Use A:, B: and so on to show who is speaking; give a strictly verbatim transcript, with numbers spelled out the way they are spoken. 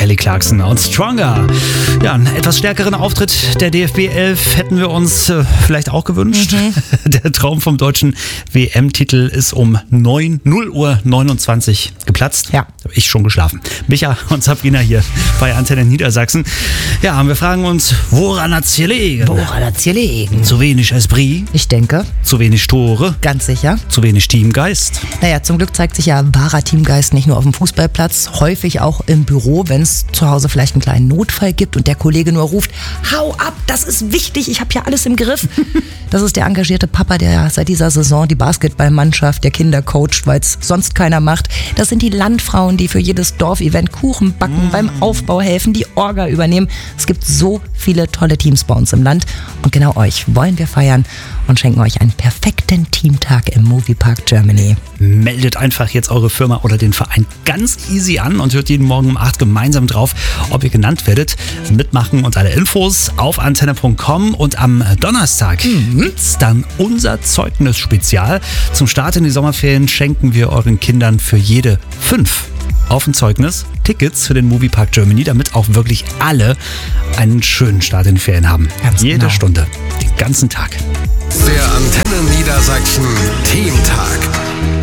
A: Kelly Clarkson und Stronger. Ja, einen etwas stärkeren Auftritt der D F B elf hätten wir uns äh, vielleicht auch gewünscht. Mhm. Der Traum vom deutschen W M-Titel ist um null Uhr neunundzwanzig geplatzt.
B: Ja.
A: Da habe ich schon geschlafen. Micha und Sabrina hier bei Antenne Niedersachsen. Ja, wir fragen uns, woran hat's hier liegen?
B: Woran hat's hier liegen?
A: Zu wenig Esprit?
B: Ich denke.
A: Zu wenig Tore?
B: Ganz sicher.
A: Zu wenig Teamgeist?
B: Naja, zum Glück zeigt sich ja wahrer Teamgeist nicht nur auf dem Fußballplatz, häufig auch im Büro, wenn es zu Hause vielleicht einen kleinen Notfall gibt und der Kollege nur ruft, hau ab, das ist wichtig, ich habe ja alles im Griff. Das ist der engagierte Papa, der seit dieser Saison die Basketballmannschaft der Kinder coacht, weil es sonst keiner macht. Das sind die Landfrauen, die für jedes Dorfevent Kuchen backen, mm. beim Aufbau helfen, die Orga übernehmen. Es gibt so viele tolle Teams bei uns im Land und genau euch wollen wir feiern und schenken euch einen perfekten Teamtag im Moviepark Germany.
A: Meldet einfach jetzt eure Firma oder den Verein ganz easy an und hört jeden Morgen um acht gemeinsam drauf, ob ihr genannt werdet. Mitmachen und alle Infos auf antenne punkt com und am Donnerstag mhm. ist dann unser Zeugnis-Spezial. Zum Start in die Sommerferien schenken wir euren Kindern für jede fünf auf ein Zeugnis Tickets für den Moviepark Germany, damit auch wirklich alle einen schönen Start in die Ferien haben.
B: Ganz
A: Jede
B: genau.
A: Stunde, den ganzen Tag.
C: Der Antenne Niedersachsen Teamtag.